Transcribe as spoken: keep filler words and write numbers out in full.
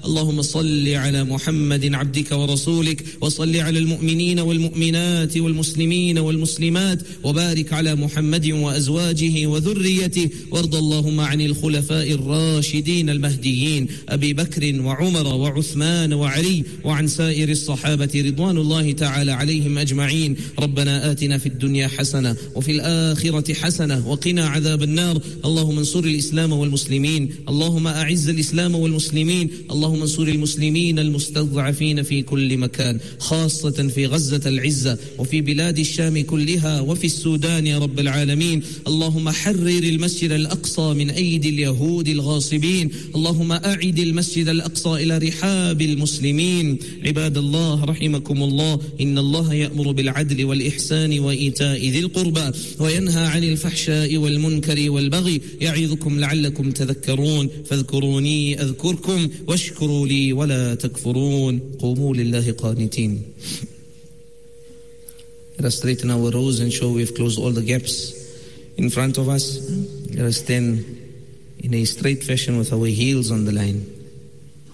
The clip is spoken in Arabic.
اللهم صل على محمد عبدك ورسولك، وصل على المؤمنين والمؤمنات والمسلمين والمسلمات، وبارك على محمد وأزواجه وذريته، وارض اللهم عن الخلفاء الراشدين المهديين أبي بكر وعمر وعثمان وعلي، وعن سائر الصحابة رضوان الله تعالى عليهم أجمعين. ربنا آتنا في الدنيا حسنة وفي الآخرة حسنة وقنا عذاب النار. اللهم انصر الإسلام والمسلمين، اللهم أعز الإسلام والمسلمين، اللهم انصر المسلمين المستضعفين في كل مكان، خاصة في غزة العزة وفي بلاد الشام كلها وفي السودان يا رب العالمين. اللهم حرر المسجد الأقصى من أيدي اليهود الغاصبين، اللهم أعد المسجد الأقصى إلى رحاب المسلمين. عباد الله رحمكم الله، إن الله يأمر بالعدل والإحسان وإيتاء ذي القربى وينهى عن الفحشاء والمنكر والبغي، يعظكم لعلكم تذكرون. فاذكروني أذكركم واشكروا لي ولا تكفرون. قوموا لله قانتين. Let us straighten our rows and show we've closed all the gaps in front of us. Let us stand in a straight fashion with our heels on the line.